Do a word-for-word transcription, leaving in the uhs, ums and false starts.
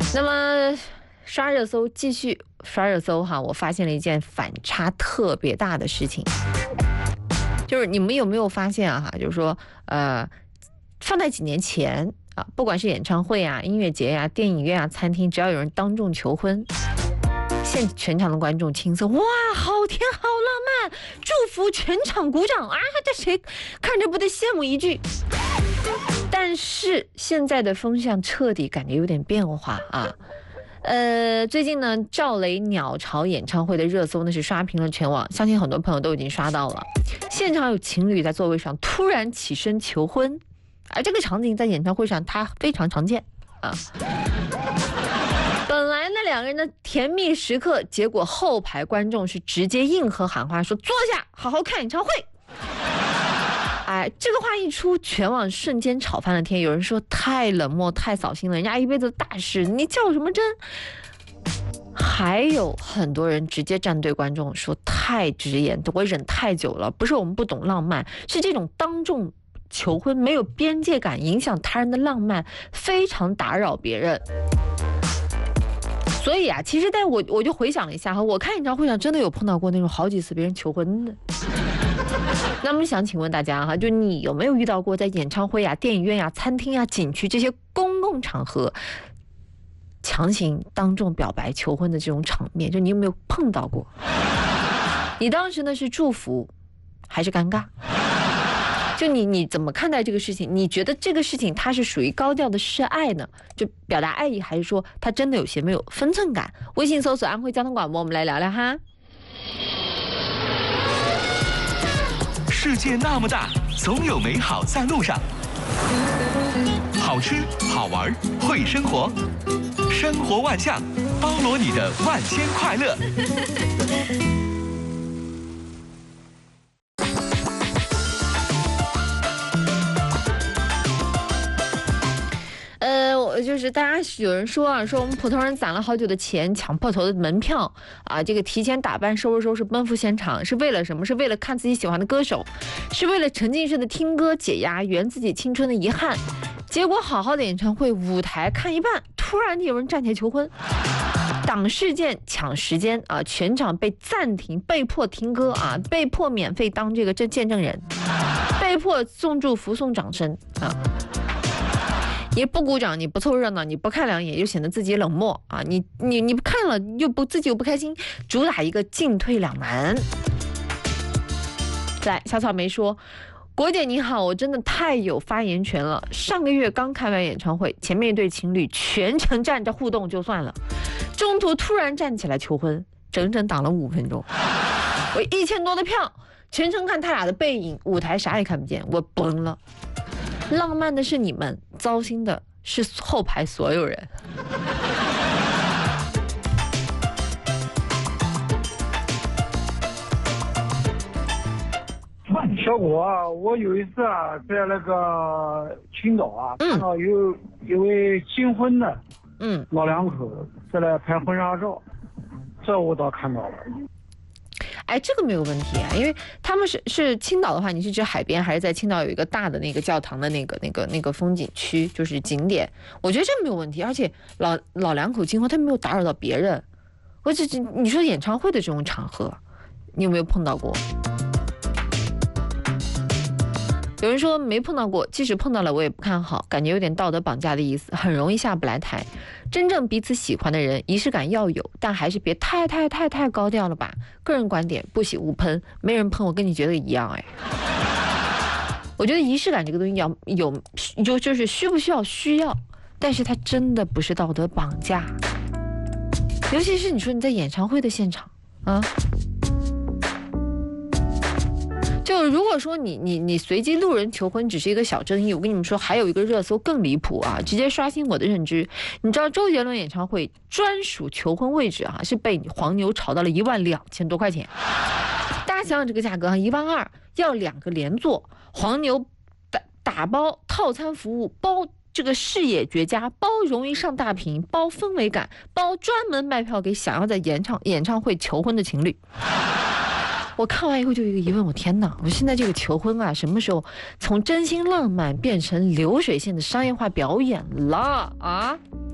那么刷热搜，继续刷热搜哈，我发现了一件反差特别大的事情，就是你们有没有发现啊？哈，就是说，呃，放在几年前啊，不管是演唱会啊、音乐节啊、电影院啊、餐厅，只要有人当众求婚，现全场的观众青涩，哇，好甜，好浪漫，祝福，全场鼓掌啊！这谁看着不得羡慕一句？但是现在的风向彻底感觉有点变化啊。呃，最近呢，赵雷鸟巢演唱会的热搜呢是刷屏了全网，相信很多朋友都已经刷到了。现场有情侣在座位上突然起身求婚，而这个场景在演唱会上它非常常见啊。本来那两个人的甜蜜时刻，结果后排观众是直接应和喊话说坐下，好好看演唱会。哎，这个话一出，全网瞬间吵翻了天。有人说太冷漠、太扫兴了，人家一辈子的大事，你较什么真？还有很多人直接站队观众说太直言，我忍太久了，不是我们不懂浪漫，是这种当众求婚没有边界感，影响他人的浪漫，非常打扰别人。所以啊，其实在我我就回想了一下哈，我看演唱会上真的有碰到过那种好几次别人求婚的。那么想请问大家哈，就你有没有遇到过在演唱会啊、电影院啊、餐厅啊、景区这些公共场合强行当众表白求婚的这种场面？就你有没有碰到过？你当时呢是祝福还是尴尬？就你你怎么看待这个事情？你觉得这个事情它是属于高调的示爱呢？就表达爱意，还是说它真的有些没有分寸感？微信搜索安徽交通广播，我们来聊聊哈。 世界那么大，总有美好在路上。好吃、好玩、会生活，生活万象，包罗你的万千快乐。 呃，就是大家有人说啊，说我们普通人攒了好久的钱，抢破头的门票啊，这个提前打扮收拾收拾奔赴现场，是为了什么？是为了看自己喜欢的歌手，是为了沉浸式的听歌解压，圆自己青春的遗憾。结果好好的演唱会舞台看一半，突然有人站起来求婚，挡事件抢时间啊，全场被暂停，被迫听歌啊，被迫免费当这个这见证人，被迫送祝福送掌声啊。你不鼓掌，你不凑热闹，你不看两眼，又显得自己冷漠啊！你你你不看了，又不自己又不开心，主打一个进退两难。来，小草莓说：“国姐你好，我真的太有发言权了。上个月刚开完演唱会，前面一对情侣全程站着互动就算了，中途突然站起来求婚，整整挡了五分钟。我一千多的票，全程看他俩的背影，舞台啥也看不见，我崩了。”浪漫的是你们，糟心的是后排所有人。 小果啊，我有一次啊，在那个青岛啊， 嗯、 看到有一位新婚的， 嗯， 老两口在那拍婚纱照，这我倒看到了。 哎，这个没有问题啊，因为他们是是青岛的话，你是指海边还是在青岛有一个大的那个教堂的那个那个那个风景区，就是景点？我觉得这没有问题，而且老老两口金婚，他没有打扰到别人。而且你说演唱会的这种场合，你有没有碰到过？有人说没碰到过，即使碰到了我也不看好，感觉有点道德绑架的意思，很容易下不来台。真正彼此喜欢的人，仪式感要有，但还是别太太太太高调了吧。个人观点，不喜勿喷，没人喷我跟你觉得一样。哎，我觉得仪式感这个东西要有，就就是需不需要需要，但是它真的不是道德绑架。尤其是你说你在演唱会的现场啊。就如果说你你你随机路人求婚只是一个小争议，我跟你们说还有一个热搜更离谱啊，直接刷新我的认知。你知道周杰伦演唱会专属求婚位置啊，是被黄牛炒到了一万两千多块钱。大家想想这个价格啊，一万二要两个连座，黄牛打打包套餐服务，包这个视野绝佳，包容易上大屏，包氛围感，包专门卖票给想要在演唱演唱会求婚的情侣。我看完以后就有一个疑问，我天哪！我现在这个求婚啊，什么时候从真心浪漫变成流水线的商业化表演了啊？